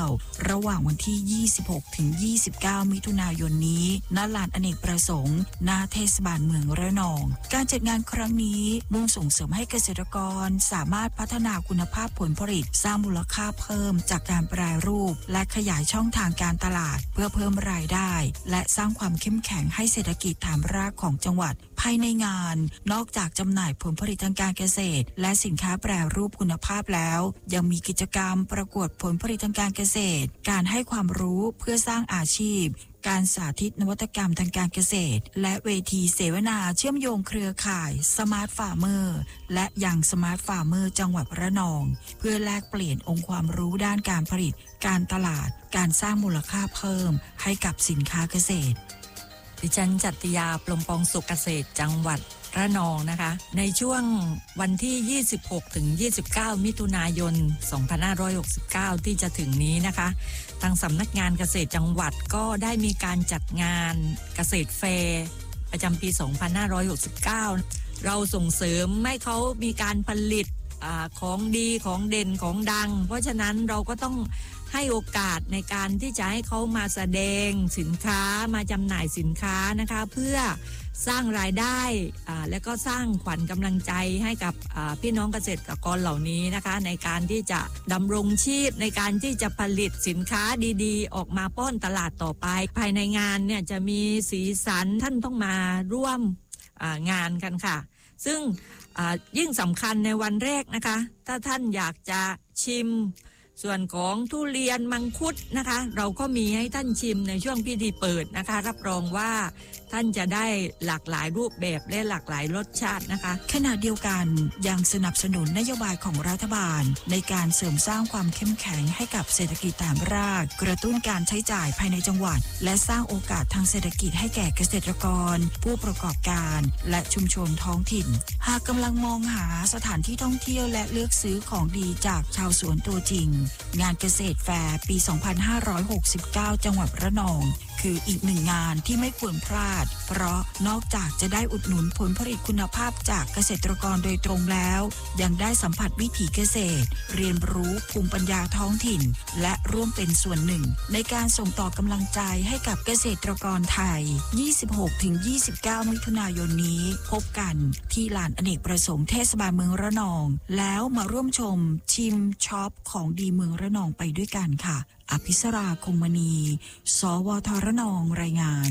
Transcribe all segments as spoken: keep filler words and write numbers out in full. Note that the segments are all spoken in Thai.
ระหว่างวันที่ยี่สิบหกถึงยี่สิบเก้ามิถุนายนนี้ณลานอเนกประสงค์ณเทศบาลเมืองระนองการจัดงานครั้งนี้มุ่งส่งเสริมให้เกษตรกรสามารถพัฒนาคุณภาพผลผลิตสร้างมูลค่าเพิ่มจากการแปรรูปและขยายช่องทางการตลาดเพื่อเพิ่มรายได้และสร้างความเข้มแข็งให้เศรษฐกิจฐานรากของจังหวัดภายในงานนอกจากจำหน่ายผลผลิตทางการเกษตรและสินค้าแปรรูปคุณภาพแล้วยังมีกิจกรรมประกวดผลผลิตทางการเกษตรการให้ความรู้เพื่อสร้างอาชีพการสาธิตนวัตกรรมทางการเกษตรและเวทีเสวนาเชื่อมโยงเครือข่ายสมาร์ทฟาร์มเมอร์และยังสมาร์ทฟาร์มเมอร์จังหวัดระนองเพื่อแลกเปลี่ยนองค์ความรู้ด้านการผลิตการตลาดการสร้างมูลค่าเพิ่มให้กับสินค้าเกษตรดิฉันจัตยาปลมปองสุขเกษตรจังหวัดระนองนะคะในช่วงวันที่ยี่สิบหกถึงยี่สิบเก้ามิถุนายนสองพันห้าร้อยหกสิบเก้าที่จะถึงนี้นะคะทางสำนักงานเกษตรจังหวัดก็ได้มีการจัดงานเกษตรแฟร์ประจำปีสองพันห้าร้อยหกสิบเก้าเราส่งเสริมให้เขามีการผลิตอ่าของดีของเด่นของดังเพราะฉะนั้นเราก็ต้องให้โอกาสในการที่จะให้เขามาแสดงสินค้ามาจำหน่ายสินค้านะคะเพื่อสร้างรายได้อ่าและก็สร้างขวัญกำลังใจให้กับอ่าพี่น้องเกษตรกรเหล่านี้นะคะในการที่จะดำรงชีพในการที่จะผลิตสินค้าดีๆออกมาป้อนตลาดต่อไปภายในงานเนี่ยจะมีสีสันท่านต้องมาร่วมอ่างานกันค่ะซึ่งอ่ายิ่งสำคัญในวันแรกนะคะถ้าท่านอยากจะชิมส่วนของทุเรียนมังคุดนะคะเราก็มีให้ท่านชิมในช่วงพิธีเปิดนะคะรับรองว่าท่านจะได้หลากหลายรูปแบบและหลากหลายรสชาตินะคะขณะเดียวกันยังสนับสนุนนโยบายของรัฐบาลในการเสริมสร้างความเข้มแข็งให้กับเศรษฐกิจฐานรากกระตุ้นการใช้จ่ายภายในจังหวัดและสร้างโอกาสทางเศรษฐกิจให้แก่เกษตรกรผู้ประกอบการและชุมชนท้องถิ่นหากกำลังมองหาสถานที่ท่องเที่ยวและเลือกซื้อของดีจากชาวสวนตัวจริงงานเกษตรแฟร์ปีสองพันห้าร้อยหกสิบเก้าจังหวัดระนองคืออีกหนึ่งงานที่ไม่ควรพลาดเพราะนอกจากจะได้อุดหนุนผลผลิตคุณภาพจากเกษตรกรโดยตรงแล้วยังได้สัมผัสวิถีเกษตรเรียนรู้ภูมิปัญญาท้องถิ่นและร่วมเป็นส่วนหนึ่งในการส่งต่อกำลังใจให้กับเกษตรกรไทย ยี่สิบหกถึงยี่สิบเก้า มิถุนายนนี้พบกันที่ลานอเนกประสงค์เทศบาลเมืองระนองแล้วมาร่วมชมชิมช็อปของดีเมืองระนองไปด้วยกันค่ะอภิสราคงมณีสวทระนองรายงาน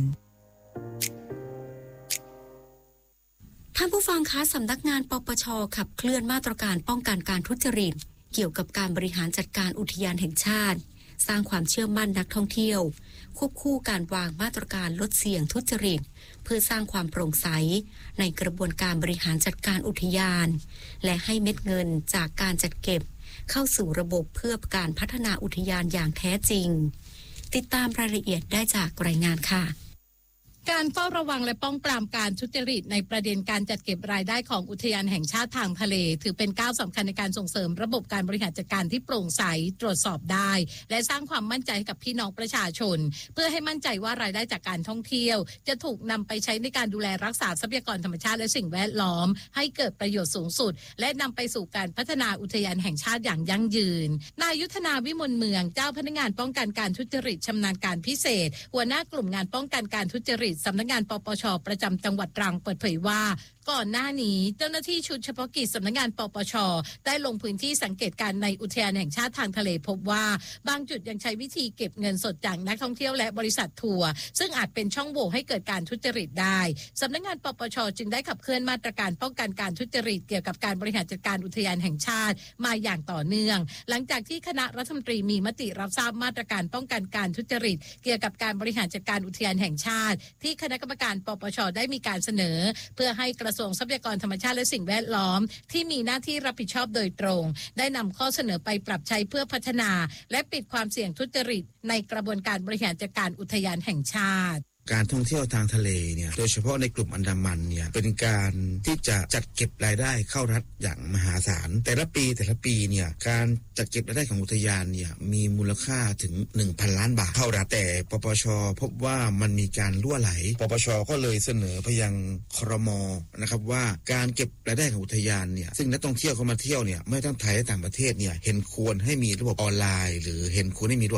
ท่านผู้ฟังคะสำนักงานปปช.ขับเคลื่อนมาตรการป้องกันการทุจริตเกี่ยวกับการบริหารจัดการอุทยานแห่งชาติสร้างความเชื่อมั่นนักท่องเที่ยวควบคู่การวางมาตรการลดเสี่ยงทุจริตเพื่อสร้างความโปร่งใสในกระบวนการบริหารจัดการอุทยานและให้เม็ดเงินจากการจัดเก็บเข้าสู่ระบบเพื่อการพัฒนาอุทยานอย่างแท้จริงติดตามรายละเอียดได้จากรายงานค่ะการเฝ้าระวังและป้องปรามการทุจริตในประเด็นการจัดเก็บรายได้ของอุทยานแห่งชาติทางทะเลถือเป็นก้าวสำคัญในการส่งเสริมระบบการบริหารจัดการที่โปร่งใสตรวจสอบได้และสร้างความมั่นใจให้กับพี่น้องประชาชนเพื่อให้มั่นใจว่ารายได้จากการท่องเที่ยวจะถูกนำไปใช้ในการดูแลรักษาทรัพยากรธรรมชาติและสิ่งแวดล้อมให้เกิดประโยชน์สูงสุดและนำไปสู่การพัฒนาอุทยานแห่งชาติอย่างยั่งยืนนายยุทธนาวิมลเมืองเจ้าพนักงานป้องกันการทุจริตชำนาญการพิเศษหัวหน้ากลุ่มงานป้องกันการทุจริตสำนักงานปปช.ประจำจังหวัดตรังเปิดเผยว่าก่อนหน้านี้เจ้าหน้าที่ชุดเฉพาะกิจสำนักงานปปช.ได้ลงพื้นที่สังเกตการณ์ในอุทยานแห่งชาติทางทะเลพบว่าบางจุดยังใช้วิธีเก็บเงินสดจากนักท่องเที่ยวและบริษัททัวร์ซึ่งอาจเป็นช่องโหว่ให้เกิดการทุจริตได้สำนักงานปปช.จึงได้ขับเคลื่อนมาตรการป้องกันการทุจริตเกี่ยวกับการบริหารจัดการอุทยานแห่งชาติมาอย่างต่อเนื่องหลังจากที่คณะรัฐมนตรีมีมติรับทราบมาตรการป้องกันการทุจริตเกี่ยวกับการบริหารจัดการอุทยานแห่งชาติที่คณะกรรมการปปช.ได้มีการเสนอเพื่อให้กระทรวงทรัพยากรธรรมชาติและสิ่งแวดล้อมที่มีหน้าที่รับผิดชอบโดยตรงได้นำข้อเสนอไปปรับใช้เพื่อพัฒนาและปิดความเสี่ยงทุจริตในกระบวนการบริหารจัดการอุทยานแห่งชาติการท่องเที่ยวทางทะเลเนี่ยโดยเฉพาะในกลุ่มอันดามันเนี่ยเป็นการที่จะจัดเก็บรายได้เข้ารัฐอย่างมหาศาลแต่ละปีแต่ละปีเนี่ยการจัดเก็บรายได้ของอุทยานเนี่ยมีมูลค่าถึง หนึ่งพัน ล้านบาทเข้ารัฐแต่ปปช.พบว่ามันมีการรั่วไหลปปช.ก็เลยเสนอไปยังครม.นะครับว่าการเก็บรายได้ของอุทยานเนี่ยซึ่งนักท่องเที่ยวเข้ามาเที่ยวเนี่ยไม่ต้องไทยและต่างประเทศเนี่ยเห็นควรให้มีระบบออนไลน์หรือเห็นควรให้มี